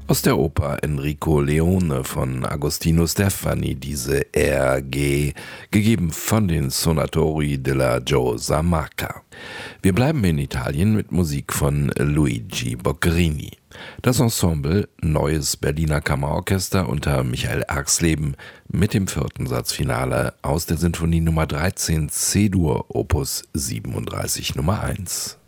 Aus der Oper Enrico Leone von Agostino Stefani, diese RG, gegeben von den Sonatori della Giosa Marca. Wir bleiben in Italien mit Musik von Luigi Boccherini. Das Ensemble Neues Berliner Kammerorchester unter Michael Erxleben mit dem 4. Satzfinale aus der Sinfonie Nummer 13 C-Dur Opus 37 Nummer 1.